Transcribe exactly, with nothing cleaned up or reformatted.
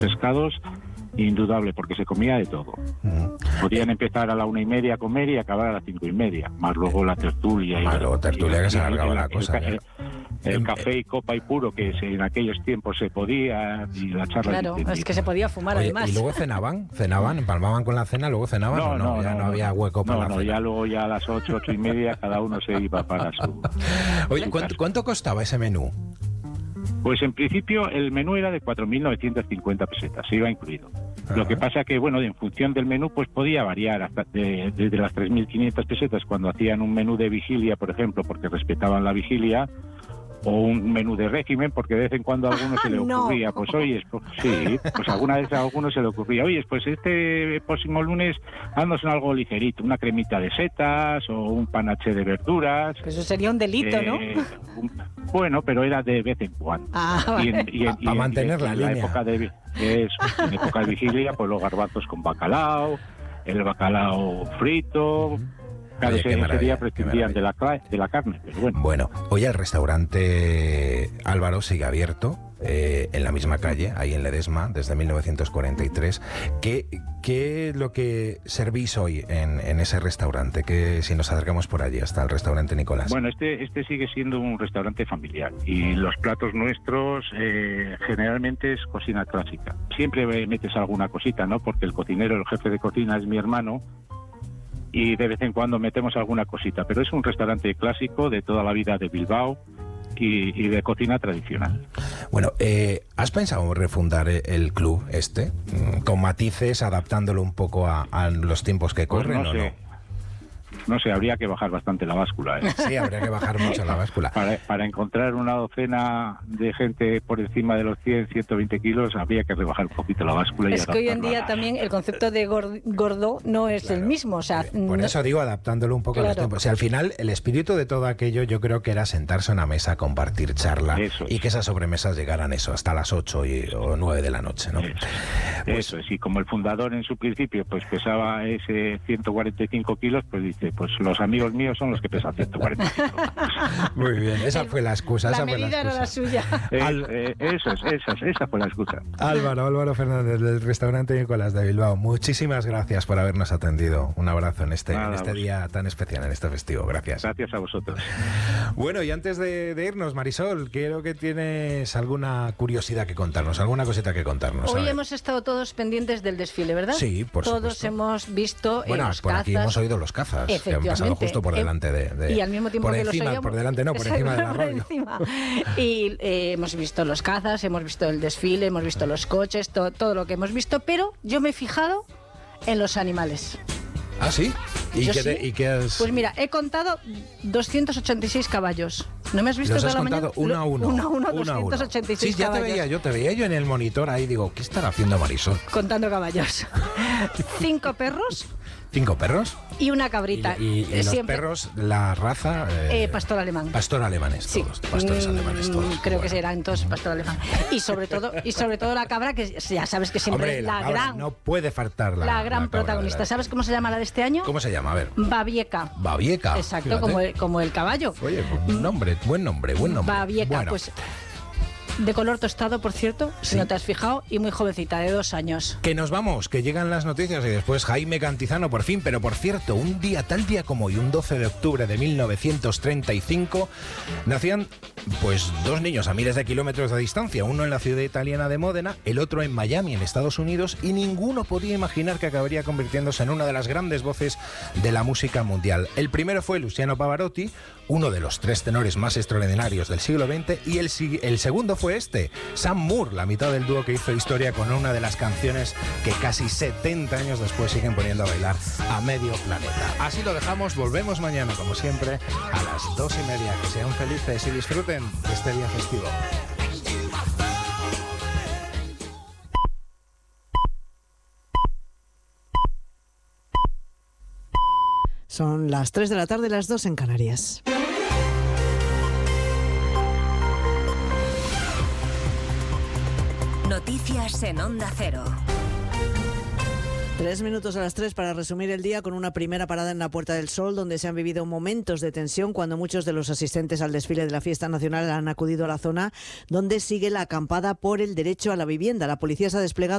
pescados, indudable, porque se comía de todo. Mm. Podían empezar a la una y media a comer y acabar a las cinco y media, más luego la tertulia. Más y luego tertulia y, que se alargaba el, la el, cosa. El, el, el café y copa y puro, que se, en aquellos tiempos se podía, y la charla... Claro, es que se podía fumar. Oye, además. ¿Y luego cenaban? ¿Cenaban? ¿Empalmaban con la cena? ¿Luego cenaban no, o no? no Ya no, no, no había hueco para no, la no, cena. No, ya luego ya a las ocho, ocho y media cada uno se iba para su... Oye, ¿cuánto, ¿cuánto costaba ese menú? Pues en principio el menú era de cuatro mil novecientas cincuenta pesetas, se iba incluido. Ajá. Lo que pasa que, bueno, en función del menú, pues podía variar hasta de, desde las tres mil quinientas pesetas cuando hacían un menú de vigilia, por ejemplo, porque respetaban la vigilia, o un menú de régimen, porque de vez en cuando a alguno se le ocurría, no. pues oye, pues, sí, pues alguna vez a alguno se le ocurría, oye, pues este próximo lunes haznos algo ligerito, una cremita de setas o un panache de verduras. Pues eso sería un delito, eh, ¿no? Un, bueno, pero era de vez en cuando. Ah, vale. Para mantener la en línea. La época de, eso, en época de vigilia, pues los garbanzos con bacalao, el bacalao frito... Uh-huh. Claro, Oye, ese, ese día prescindían de la, de la carne, pero bueno. Bueno, hoy el restaurante Álvaro sigue abierto eh, en la misma calle, ahí en Ledesma, desde mil novecientos cuarenta y tres. ¿Qué, qué es lo que servís hoy en, en ese restaurante? Que si nos acercamos por allí hasta el restaurante Nicolás. Bueno, este, este sigue siendo un restaurante familiar y los platos nuestros eh, generalmente es cocina clásica. Siempre metes alguna cosita, ¿no? Porque el cocinero, el jefe de cocina es mi hermano, y de vez en cuando metemos alguna cosita, pero es un restaurante clásico de toda la vida de Bilbao y, y de cocina tradicional. Bueno, eh, ¿has pensado refundar el club este, con matices, adaptándolo un poco a, a los tiempos que corren pues no o sé. no? No sé, habría que bajar bastante la báscula, ¿eh? Sí, habría que bajar mucho la báscula. Para, para encontrar una docena de gente por encima de los cien, ciento veinte kilos, habría que rebajar un poquito la báscula. Es y que hoy en día también el concepto de gordo no es claro, el mismo. O sea, por no... eso digo, adaptándolo un poco claro. a los tiempos. O sea, al final, el espíritu de todo aquello yo creo que era sentarse a una mesa, compartir charla eso y es. que esas sobremesas llegaran eso, hasta las ocho y, o nueve de la noche, ¿no? Eso, pues, eso es, y como el fundador en su principio pues pesaba ese ciento cuarenta y cinco kilos, pues dice, pues los amigos míos son los que pesan ciento cuarenta y cinco. Muy bien, esa fue la excusa. La esa medida fue la era la suya. Eh, Al... eh, eso es, esa, esa fue la excusa. Álvaro, Álvaro Fernández del restaurante Nicolás de Bilbao, muchísimas gracias por habernos atendido. Un abrazo en este, Nada, en este día tan especial, en este festivo. Gracias. Gracias a vosotros. Bueno, y antes de, de irnos, Marisol, creo que tienes alguna curiosidad que contarnos, alguna cosita que contarnos. Hoy hemos estado todos pendientes del desfile, ¿verdad? Sí, por todos supuesto. Todos hemos visto bueno, eh, los por cazas. aquí hemos oído los cazas, que han pasado justo por delante de... de y al mismo tiempo por que encima, los oíamos, por delante no, por encima de la radio. Y eh, hemos visto los cazas, hemos visto el desfile, hemos visto los coches, to, todo lo que hemos visto, pero yo me he fijado en los animales. ¿Ah, sí? ¿Y qué, sí? te, ¿Y qué has...? Pues mira, he contado doscientos ochenta y seis caballos. ¿No me has visto ¿Los toda has la contado mañana? uno a uno? Uno a uno, uno doscientos ochenta y seis Sí, ya caballos. te veía yo, te veía yo en el monitor ahí, digo, ¿qué estará haciendo Marisol? Contando caballos. Cinco perros. ¿Cinco perros? Y una cabrita. ¿Y, y, y los Siempre... perros, la raza? Eh, eh, pastor alemán. Pastor alemanes sí. todos, pastores alemanes todos. Creo bueno. que serán todos pastor alemán. Y sobre todo y sobre todo la cabra, que ya sabes que siempre Hombre, es la, la cabra, gran... no puede faltar la La gran la cabra, protagonista. la... ¿Sabes cómo se llama la de este año? ¿Cómo se llama? A ver. Babieca. Babieca. Exacto, como el, como el caballo. Oye, buen nombre, buen nombre, buen nombre. Babieca, bueno. pues... De color tostado, por cierto, si sí. no te has fijado, y muy jovencita, de dos años. Que nos vamos, que llegan las noticias y después Jaime Cantizano, por fin. Pero por cierto, un día, tal día como hoy, un doce de octubre de mil novecientos treinta y cinco, nacían pues dos niños a miles de kilómetros de distancia, uno en la ciudad italiana de Módena, el otro en Miami, en Estados Unidos, y ninguno podía imaginar que acabaría convirtiéndose en una de las grandes voces de la música mundial. El primero fue Luciano Pavarotti, uno de los tres tenores más extraordinarios del siglo veinte, y el, el segundo fue este, Sam Moore, la mitad del dúo que hizo historia con una de las canciones que casi setenta años después siguen poniendo a bailar a medio planeta. Así lo dejamos, volvemos mañana, como siempre, a las dos y media. Que sean felices y disfruten de este día festivo. Son las tres de la tarde, las dos en Canarias. Noticias en Onda Cero. Tres minutos a las tres para resumir el día con una primera parada en la Puerta del Sol, donde se han vivido momentos de tensión cuando muchos de los asistentes al desfile de la fiesta nacional han acudido a la zona donde sigue la acampada por el derecho a la vivienda. La policía se ha desplegado